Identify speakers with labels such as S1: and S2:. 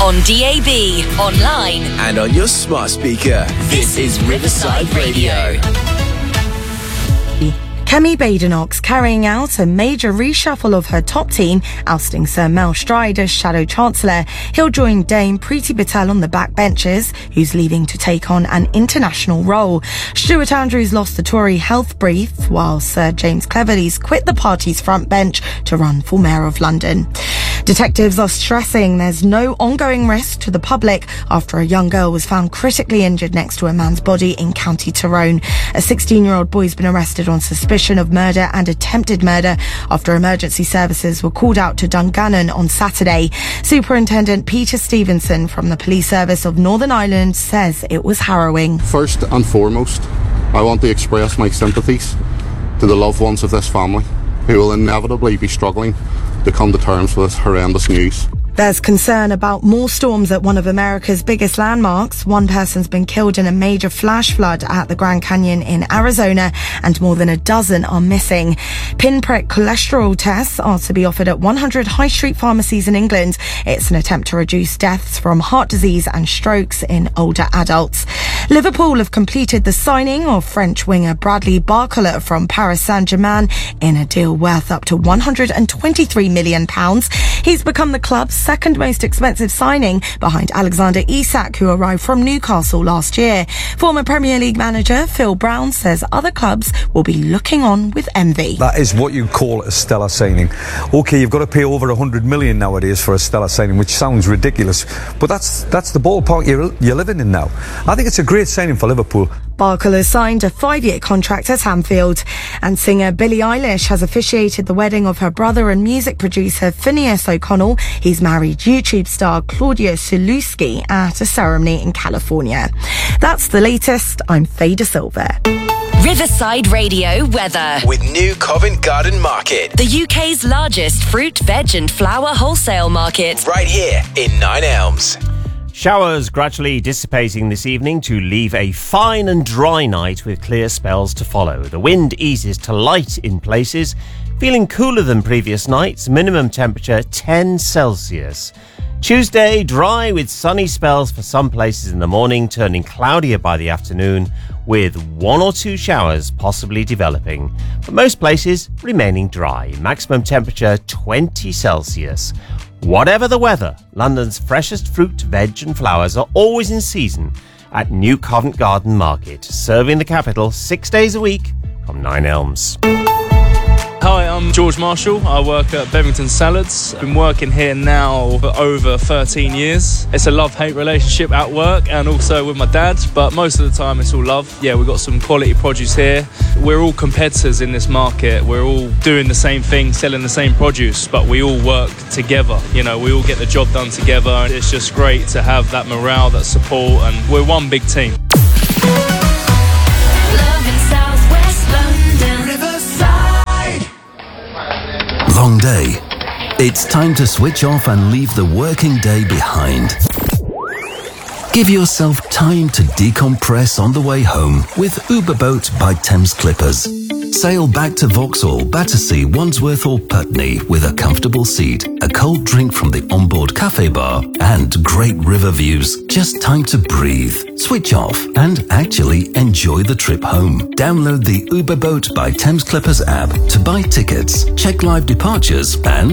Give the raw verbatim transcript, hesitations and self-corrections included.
S1: On D A B, online,
S2: and on your smart speaker. This is Riverside Radio.
S3: Kemi Badenoch carrying out a major reshuffle of her top team, ousting Sir Mel Stride as Shadow Chancellor. He'll join Dame Priti Patel on the backbenches, who's leaving to take on an international role. Stuart Andrews lost the Tory health brief, while Sir James Cleverly's quit the party's front bench to run for Mayor of London. Detectives are stressing there's no ongoing risk to the public after a young girl was found critically injured next to a man's body in County Tyrone. A sixteen-year-old boy's been arrested on suspicion of murder and attempted murder after emergency services were called out to Dungannon on Saturday. Superintendent Peter Stevenson from the Police Service of Northern Ireland says it was harrowing.
S4: First and foremost, I want to express my sympathies to the loved ones of this family who will inevitably be struggling to come to terms with this horrendous news.
S3: There's concern about more storms at one of America's biggest landmarks. One person's been killed in a major flash flood at the Grand Canyon in Arizona, and more than a dozen are missing. Pinprick cholesterol tests are to be offered at one hundred high street pharmacies in England. It's an attempt to reduce deaths from heart disease and strokes in older adults. Liverpool have completed the signing of French winger Bradley Barcola from Paris Saint-Germain in a deal worth up to one hundred twenty-three million pounds. He's become the club's second most expensive signing, behind Alexander Isak, who arrived from Newcastle last year. Former Premier League manager Phil Brown says other clubs will be looking on with envy.
S5: That is what you call a stellar signing. OK, you've got to pay over one hundred million nowadays for a stellar signing, which sounds ridiculous, but that's that's the ballpark you're, you're living in now. I think it's a great signing for Liverpool.
S3: Barcola signed a five-year contract at Anfield. And singer Billie Eilish has officiated the wedding of her brother and music producer Phineas O'Connell. He's married YouTube star Claudia Sulewski at a ceremony in California. That's the latest. I'm Faye De Silva.
S1: Riverside Radio weather.
S2: With New Covent Garden Market.
S1: The U K's largest fruit, veg and flower wholesale market.
S2: Right here in Nine Elms.
S6: Showers gradually dissipating this evening to leave a fine and dry night with clear spells to follow. The wind eases to light in places, feeling cooler than previous nights, minimum temperature ten Celsius. Tuesday, dry with sunny spells for some places in the morning, turning cloudier by the afternoon, with one or two showers possibly developing, but most places remaining dry. Maximum temperature twenty Celsius. Whatever the weather, London's freshest fruit, veg and flowers are always in season at New Covent Garden Market, serving the capital six days a week from Nine Elms.
S7: Hi, I'm George Marshall. I work at Bevington Salads. I've been working here now for over thirteen years. It's a love-hate relationship at work and also with my dad, but most of the time it's all love. Yeah, we've got some quality produce here. We're all competitors in this market. We're all doing the same thing, selling the same produce, but we all work together. You know, we all get the job done together, and it's just great to have that morale, that support, and we're one big team.
S8: Long day. It's time to switch off and leave the working day behind. Give yourself time to decompress on the way home with Uberboat by Thames Clippers. Sail back to Vauxhall, Battersea, Wandsworth or Putney with a comfortable seat, a cold drink from the onboard cafe bar and great river views. Just time to breathe, switch off and actually enjoy the trip home. Download the Uberboat by Thames Clippers app to buy tickets, check live departures and